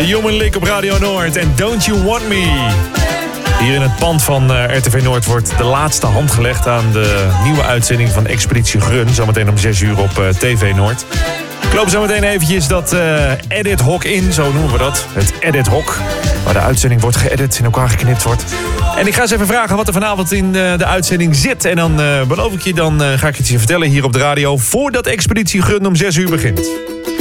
Human League op Radio Noord en Don't You Want Me. Hier in het pand van RTV Noord wordt de laatste hand gelegd aan de nieuwe uitzending van Expeditie Grun. Zometeen om 6 uur op TV Noord. Ik loop zo meteen eventjes dat edit hok in, zo noemen we dat. Het edit hok, waar de uitzending wordt geëdit, in elkaar geknipt wordt. En ik ga eens even vragen wat er vanavond in de uitzending zit. En dan beloof ik je, dan ga ik het je vertellen hier op de radio, voordat Expeditie Grun om 6 uur begint.